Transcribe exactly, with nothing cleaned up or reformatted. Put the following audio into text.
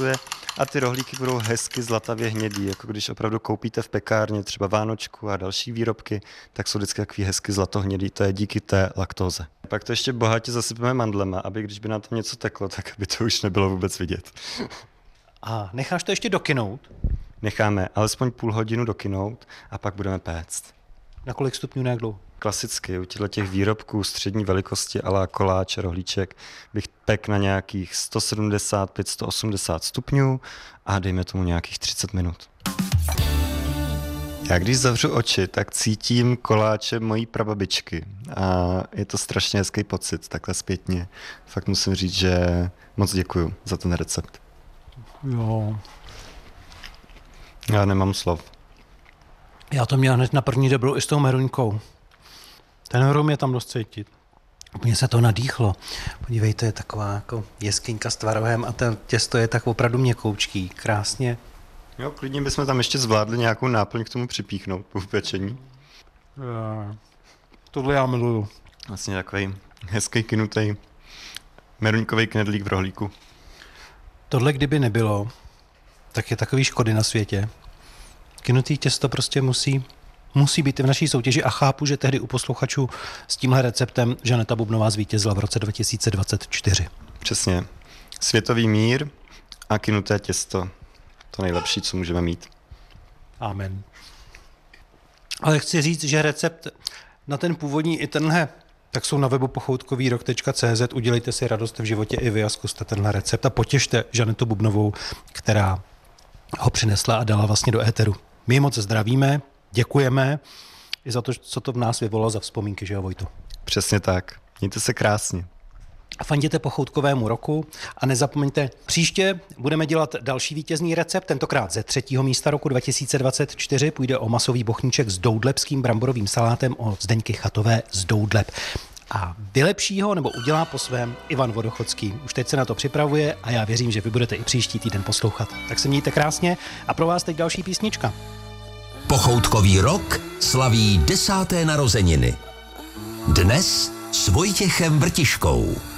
a ty rohlíky budou hezky zlatavě hnědý, jako když opravdu koupíte v pekárně třeba vánočku a další výrobky, tak jsou vždycky takový hezky zlatohnědý, to je díky té laktóze. Pak to ještě bohatě zasypeme mandlema, aby když by nám tam něco teklo, tak aby to už nebylo vůbec vidět. A necháš to ještě dokynout? Necháme alespoň půl hodinu dokynout a pak budeme péct. Na kolik stupňů, na jak dlouho? Klasicky u těchto těch výrobků střední velikosti ala koláč, rohlíček bych pek na nějakých sto sedmdesát pět až sto osmdesát stupňů a dejme tomu nějakých třicet minut. Já když zavřu oči, tak cítím koláče mojí prababičky a je to strašně hezký pocit, takhle zpětně. Fakt musím říct, že moc děkuju za ten recept. Jo. Já nemám slov. Já to měl hned na první dobrou i s tou meruňkou. Ten rum je tam dost cítit. Mně se to nadýchlo. Podívejte, je taková jako jeskyňka s tvarohem a to těsto je tak opravdu měkoučký. Krásně. Jo, klidně bychom tam ještě zvládli nějakou náplň k tomu připíchnout po upečení. Já, tohle já miluju. Vlastně takový hezký kynutý meruňkový knedlík v rohlíku. Tohle kdyby nebylo, tak je takový škody na světě. Kynutý těsto prostě musí, musí být v naší soutěži a chápu, že tehdy u posluchačů s tímhle receptem Žaneta Bubnová zvítězila v roce dva tisíce dvacet čtyři. Přesně. Světový mír a kynuté těsto. To nejlepší, co můžeme mít. Amen. Ale chci říct, že recept na ten původní i tenhle, tak jsou na webu pochoutkovýrok tečka cé zet. Udělejte si radost v životě i vy a zkuste tenhle recept a potěšte Žanetu Bubnovou, která ho přinesla a dala vlastně do éteru. My moc zdravíme, děkujeme i za to, co to v nás vyvolalo za vzpomínky, že jo, Vojto? Přesně tak. Mějte se krásně. A fanděte pochoutkovému roku a nezapomeňte, příště budeme dělat další vítězný recept, tentokrát ze třetího místa roku dva tisíce dvacet čtyři. Půjde o masový bochníček s doudlebským bramborovým salátem od Zdeňky Chatové z Doudleb. A vylepší ho nebo udělá po svém Ivan Vodochodský. Už teď se na to připravuje a já věřím, že vy budete i příští týden poslouchat. Tak se mějte krásně a pro vás teď další písnička. Pochoutkový rok slaví desáté narozeniny. Dnes s Vojtěchem Vrtiškou.